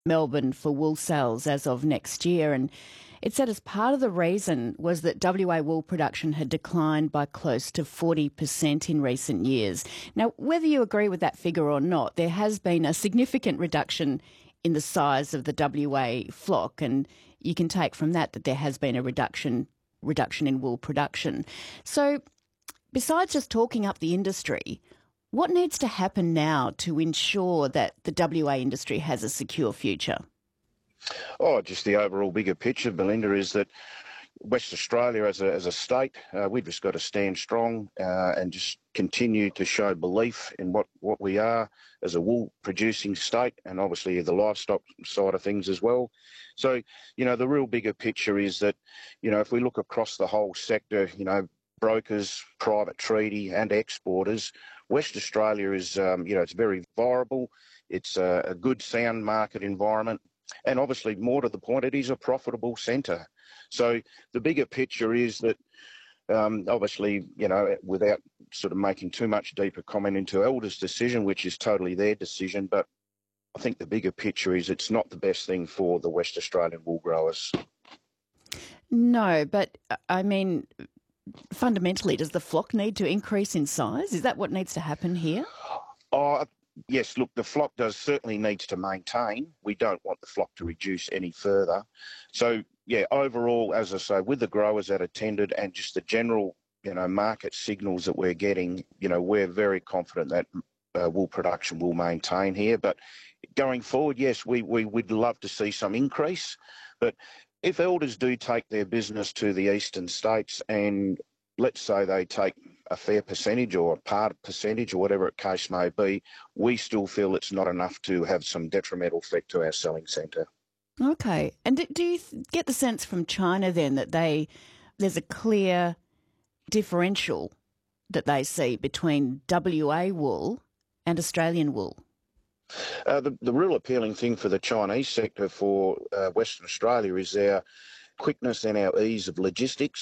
Melbourne for wool sales as of next year, and it said as part of the reason was that WA wool production had declined by close to 40% in recent years. Now, whether you agree with that figure or not, there has been a significant reduction in the size of the WA flock, and you can take from that that there has been a reduction in wool production. So, besides just talking up the industry, what needs to happen now to ensure that the WA industry has a secure future? Oh, just the overall bigger picture, Belinda, is that West Australia as a state, we've just got to stand strong and just continue to show belief in what we are as a wool producing state, and obviously the livestock side of things as well. So, the real bigger picture is that, if we look across the whole sector, brokers, private treaty and exporters, West Australia is, it's very viable. It's a good, sound market environment. And obviously, more to the point, it is a profitable centre. So the bigger picture is that, obviously, without sort of making too much deeper comment into Elders' decision, which is totally their decision, but I think the bigger picture is it's not the best thing for the West Australian wool growers. No, but I mean, fundamentally, does the flock need to increase in size? Is that what needs to happen here? Oh, yes, look, the flock does certainly needs to maintain. We don't want the flock to reduce any further. So, yeah, overall, as I say, with the growers that attended and just the general, market signals that we're getting, we're very confident that wool production will maintain here. But going forward, yes, we would love to see some increase. But if Elders do take their business to the eastern states, and let's say they take a fair percentage or a part percentage or whatever the case may be, we still feel it's not enough to have some detrimental effect to our selling centre. Okay. And do you get the sense from China then that there's a clear differential that they see between WA wool and Australian wool? The real appealing thing for the Chinese sector for Western Australia is our quickness and our ease of logistics.